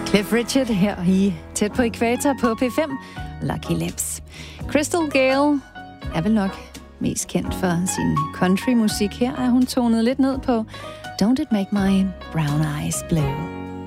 Cliff Richard her i Tæt på Ækvator på P5. Lucky Lips. Crystal Gayle er vel nok mest kendt for sin countrymusik. Her er hun tonet lidt ned på Don't It Make My Brown Eyes Blue.